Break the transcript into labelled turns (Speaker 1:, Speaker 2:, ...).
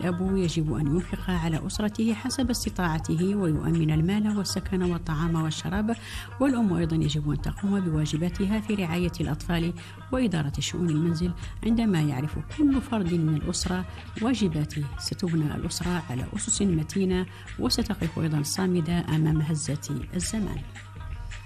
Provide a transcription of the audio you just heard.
Speaker 1: الأب يجب أن ينفق على أسرته حسب استطاعته ويؤمن المال والسكن والطعام والشراب، والأم أيضا يجب أن تقوم بواجباتها في رعاية الأطفال وإدارة شؤون المنزل. عندما يعرف كل فرد من الأسرة واجباته ستبنى الأسرة على أسس متينة وستقف أيضا صامدة أمام هزة الزمان.